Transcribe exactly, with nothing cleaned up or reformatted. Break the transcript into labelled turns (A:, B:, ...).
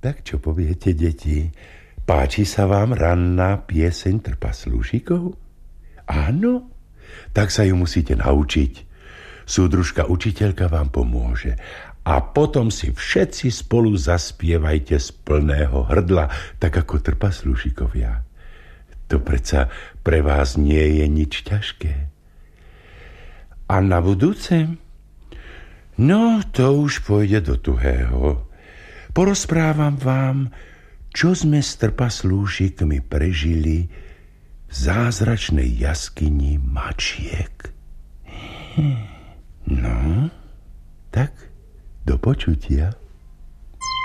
A: Tak čo poviete, deti? Páči sa vám ranná pieseň trpaslúšikov? Áno? Tak sa ju musíte naučiť. Súdružka učiteľka vám pomôže. A potom si všetci spolu zaspievajte z plného hrdla, tak ako trpaslúšikovia. To predsa pre vás nie je nič ťažké. A na budúce? No, to už pôjde do tuhého. Porozprávam vám, čo sme s trpaslúšikmi prežili v zázračnej jaskyni mačiek. No, tak do počutia.